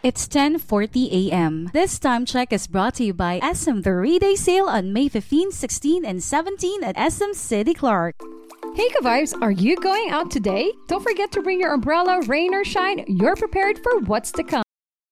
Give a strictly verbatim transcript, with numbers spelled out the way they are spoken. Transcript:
It's ten forty a m. This time check is brought to you by S M The Re-Day Sale on May fifteenth, sixteenth, and seventeenth at S M City Clark. Hey ka-vibes, are you going out today? Don't forget to bring your umbrella, rain or shine. You're prepared for what's to come.